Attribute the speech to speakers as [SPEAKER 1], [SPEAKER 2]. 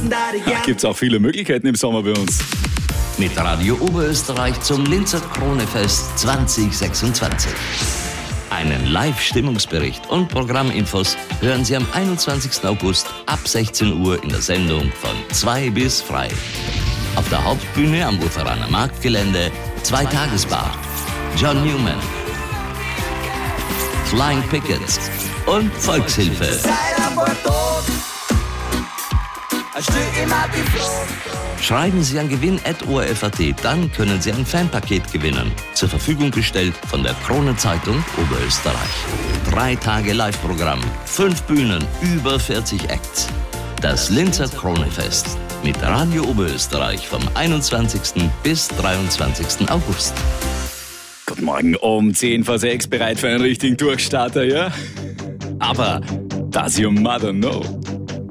[SPEAKER 1] Gibt's auch viele Möglichkeiten im Sommer bei uns.
[SPEAKER 2] Mit Radio Oberösterreich zum Linzer Kronefest 2026. Einen Live-Stimmungsbericht und Programminfos hören Sie am 21. August ab 16 Uhr in der Sendung von 2 bis frei. Auf der Hauptbühne am Lutheraner Marktgelände 2-Tagesbar, John Newman, Flying Pickets und Volkshilfe. Schreiben Sie an gewinn@orf.at, dann können Sie ein Fanpaket gewinnen. Zur Verfügung gestellt von der Kronenzeitung Oberösterreich. 3 Tage Live-Programm, 5 Bühnen, über 40 Acts. Das Linzer Kronefest mit Radio Oberösterreich vom 21. bis 23. August.
[SPEAKER 1] Guten Morgen, um 10 vor 6 bereit für einen richtigen Durchstarter, ja? Aber does your mother know?